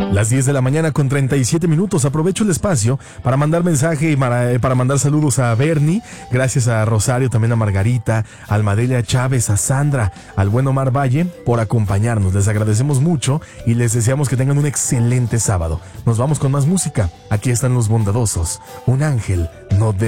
Las 10 de la mañana con 37 minutos. Aprovecho el espacio para mandar mensaje y para mandar saludos a Bernie. Gracias a Rosario, también a Margarita, a Almadelia Chávez, a Sandra, al buen Omar Valle por acompañarnos. Les agradecemos mucho y les deseamos que tengan un excelente sábado. Nos vamos con más música. Aquí están los bondadosos. Un ángel no debe